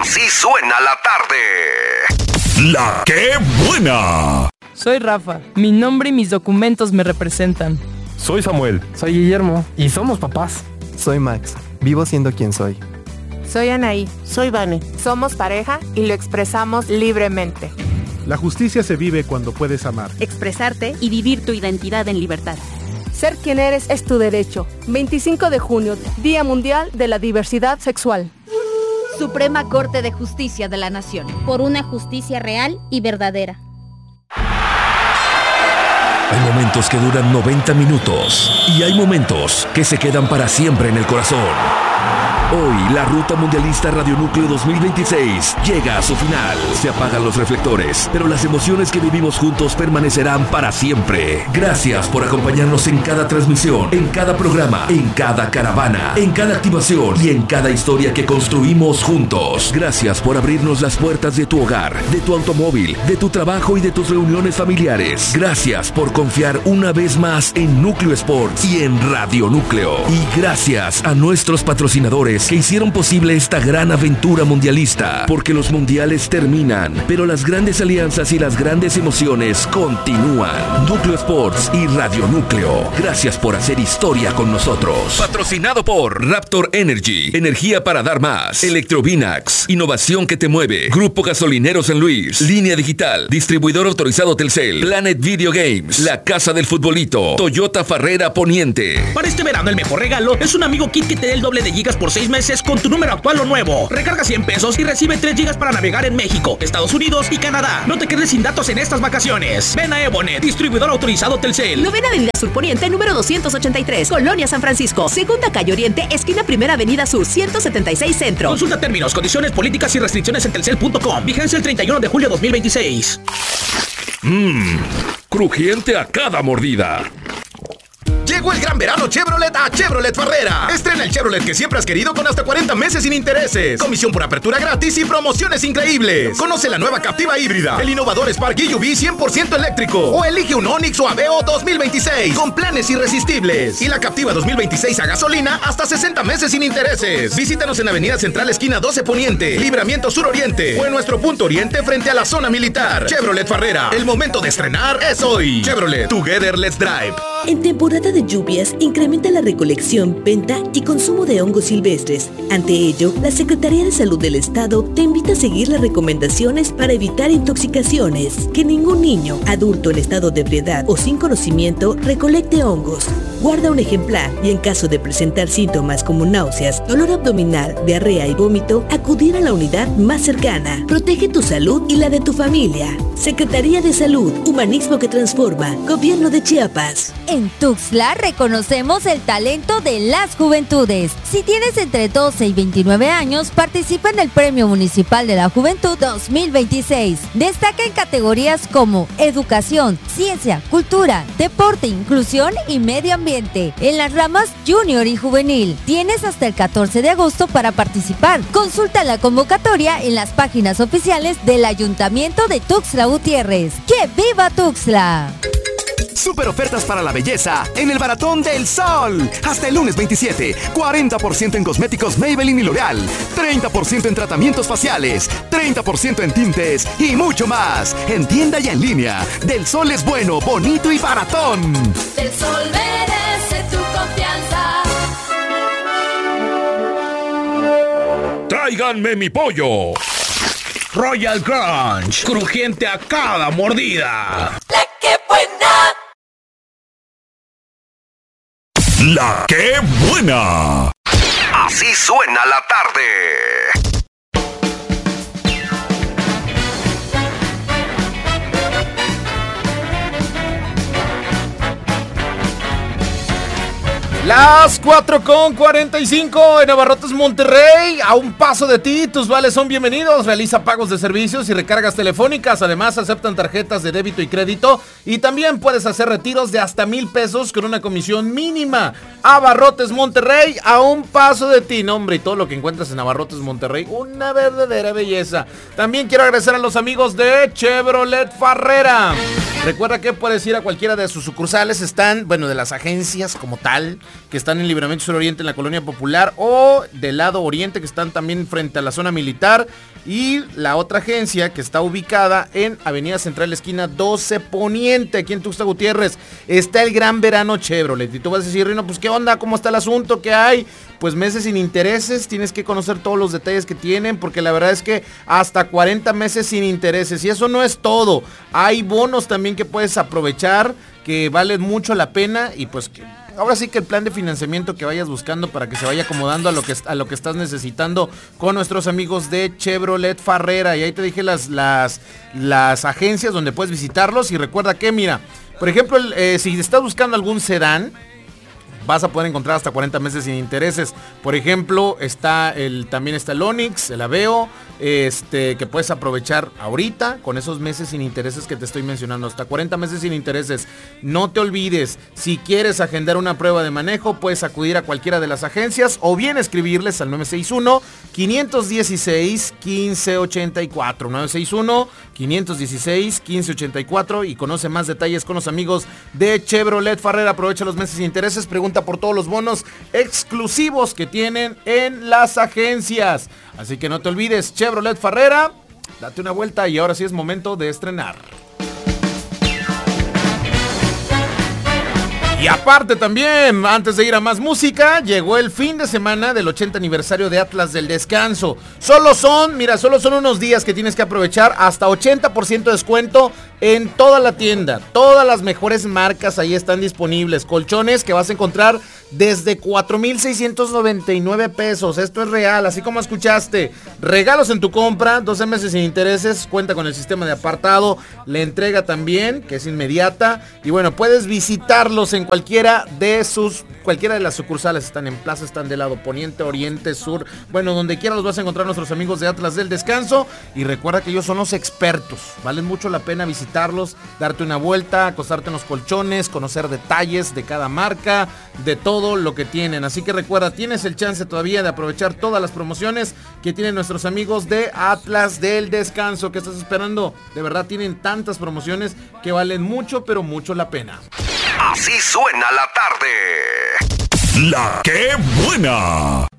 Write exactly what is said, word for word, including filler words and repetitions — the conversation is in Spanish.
Así suena la tarde. La que buena. Soy Rafa. Mi nombre y mis documentos me representan. Soy Samuel. Soy Guillermo. Y somos papás. Soy Max. Vivo siendo quien soy. Soy Anaí. Soy Vane. Somos pareja y lo expresamos libremente. La justicia se vive cuando puedes amar, expresarte y vivir tu identidad en libertad. Ser quien eres es tu derecho. veinticinco de junio, Día Mundial de la Diversidad Sexual. Suprema Corte de Justicia de la Nación. Por una justicia real y verdadera. Hay momentos que duran noventa minutos y hay momentos que se quedan para siempre en el corazón. Hoy, la Ruta Mundialista Radio Núcleo dos mil veintiséis llega a su final. Se apagan los reflectores, pero las emociones que vivimos juntos permanecerán para siempre. Gracias por acompañarnos en cada transmisión, en cada programa, en cada caravana, en cada activación y en cada historia que construimos juntos. Gracias por abrirnos las puertas de tu hogar, de tu automóvil, de tu trabajo y de tus reuniones familiares. Gracias por confiar una vez más en Núcleo Sports y en Radio Núcleo. Y gracias a nuestros patrocinadores que hicieron posible esta gran aventura mundialista, porque los mundiales terminan, pero las grandes alianzas y las grandes emociones continúan. Núcleo Sports y Radio Núcleo, gracias por hacer historia con nosotros. Patrocinado por Raptor Energy, energía para dar más. Electrovinax, innovación que te mueve. Grupo Gasolinero San Luis, Línea Digital, distribuidor autorizado Telcel, Planet Video Games, La Casa del Futbolito, Toyota Farrera Poniente. Para este verano el mejor regalo es un amigo kit que te dé el doble de gigas por seis meses con tu número actual o nuevo. Recarga cien pesos y recibe tres gigas para navegar en México, Estados Unidos y Canadá. No te quedes sin datos en estas vacaciones. Ven a Evonet, distribuidor autorizado Telcel. Novena Avenida Sur Poniente, número doscientos ochenta y tres, Colonia San Francisco. Segunda Calle Oriente, esquina Primera Avenida Sur, ciento setenta y seis Centro. Consulta términos, condiciones, políticas y restricciones en telcel punto com. Vigencia el treinta y uno de julio de dos mil veintiséis. Mmm, crujiente a cada mordida. Llegó el gran verano Chevrolet a Chevrolet Farrera. Estrena el Chevrolet que siempre has querido con hasta cuarenta meses sin intereses, comisión por apertura gratis y promociones increíbles. Conoce la nueva Captiva híbrida, el innovador Spark E U V cien por ciento eléctrico, o elige un Onix o Aveo dos mil veintiséis con planes irresistibles. Y la Captiva dos mil veintiséis a gasolina hasta sesenta meses sin intereses. Visítanos en Avenida Central esquina doce Poniente, Libramiento Sur Oriente, o en nuestro punto oriente frente a la zona militar. Chevrolet Farrera, el momento de estrenar es hoy. Chevrolet, Together Let's Drive. En temporada de lluvias, incrementa la recolección, venta y consumo de hongos silvestres. Ante ello, la Secretaría de Salud del Estado te invita a seguir las recomendaciones para evitar intoxicaciones. Que ningún niño, adulto en estado de ebriedad o sin conocimiento recolecte hongos. Guarda un ejemplar y en caso de presentar síntomas como náuseas, dolor abdominal, diarrea y vómito, acudir a la unidad más cercana. Protege tu salud y la de tu familia. Secretaría de Salud, Humanismo que Transforma, Gobierno de Chiapas. En Tuxtla reconocemos el talento de las juventudes. Si tienes entre doce y veintinueve años, participa en el Premio Municipal de la Juventud dos mil veintiséis. Destaca en categorías como educación, ciencia, cultura, deporte, inclusión y medio ambiente. En las ramas junior y juvenil. Tienes hasta el catorce de agosto para participar. Consulta la convocatoria en las páginas oficiales del Ayuntamiento de Tuxtla Gutiérrez. ¡Que viva Tuxtla! Super ofertas para la belleza en el Baratón del Sol. Hasta el lunes veintisiete, cuarenta por ciento en cosméticos Maybelline y L'Oreal, treinta por ciento en tratamientos faciales, treinta por ciento en tintes y mucho más. En tienda y en línea. Del Sol es bueno, bonito y baratón. Del Sol merece tu confianza. ¡Tráiganme mi pollo! Royal Crunch, crujiente a cada mordida. ¡La que buena! ¡La que buena! Así suena la tarde. Las cuatro con cuarenta y cinco en Abarrotes Monterrey. A un paso de ti, tus vales son bienvenidos. Realiza pagos de servicios y recargas telefónicas. Además, aceptan tarjetas de débito y crédito. Y también puedes hacer retiros de hasta mil pesos con una comisión mínima. Abarrotes Monterrey, a un paso de ti. No, hombre, y todo lo que encuentras en Abarrotes Monterrey, una verdadera belleza. También quiero agradecer a los amigos de Chevrolet Farrera. Recuerda que puedes ir a cualquiera de sus sucursales. Están, bueno, de las agencias como tal. que están en Libramiento Sur Oriente en la Colonia Popular, o del lado oriente, que están también frente a la zona militar, y la otra agencia que está ubicada en Avenida Central, esquina doce Poniente, aquí en Tuxtla Gutiérrez. Está el Gran Verano Chevrolet, y tú vas a decir, Rino, pues qué onda, cómo está el asunto, qué hay. Pues meses sin intereses, tienes que conocer todos los detalles que tienen, porque la verdad es que hasta cuarenta meses sin intereses, y eso no es todo, hay bonos también que puedes aprovechar, que valen mucho la pena, y pues que ahora sí que el plan de financiamiento que vayas buscando para que se vaya acomodando a lo que, a lo que estás necesitando con nuestros amigos de Chevrolet Farrera. Y ahí te dije las, las, las agencias donde puedes visitarlos, y recuerda que, mira, por ejemplo, eh, si estás buscando algún sedán, vas a poder encontrar hasta cuarenta meses sin intereses. Por ejemplo, está el, también está el Onix, el Aveo, este, que puedes aprovechar ahorita con esos meses sin intereses que te estoy mencionando, hasta cuarenta meses sin intereses. No te olvides, si quieres agendar una prueba de manejo, puedes acudir a cualquiera de las agencias o bien escribirles al nueve seis uno, cinco uno seis, uno cinco ocho cuatro, nueve seis uno, cinco uno seis, uno cinco ocho cuatro, y conoce más detalles con los amigos de Chevrolet Farrera. Aprovecha los meses sin intereses, pregunta por todos los bonos exclusivos que tienen en las agencias. Así que no te olvides, Chevrolet Farrera, date una vuelta, y ahora sí es momento de estrenar. Y aparte también, antes de ir a más música, llegó el fin de semana del ochenta aniversario de Atlas del Descanso. Solo son, mira, solo son unos días que tienes que aprovechar, hasta ochenta por ciento de descuento en toda la tienda. Todas las mejores marcas ahí están disponibles. Colchones que vas a encontrar desde cuatro mil seiscientos noventa y nueve pesos. Esto es real, así como escuchaste. Regalos en tu compra, doce meses sin intereses, cuenta con el sistema de apartado, la entrega también, que es inmediata. Y bueno, puedes visitarlos en cualquiera de sus, cualquiera de las sucursales. Están en Plaza, están del lado poniente, oriente, sur. Bueno, donde quiera los vas a encontrar nuestros amigos de Atlas del Descanso. Y recuerda que ellos son los expertos. Valen mucho la pena visitarlos, darte una vuelta, acostarte en los colchones, conocer detalles de cada marca, de todo lo que tienen. Así que recuerda, tienes el chance todavía de aprovechar todas las promociones que tienen nuestros amigos de Atlas del Descanso. ¿Qué estás esperando? De verdad tienen tantas promociones que valen mucho, pero mucho la pena. Así suena la tarde. La que buena.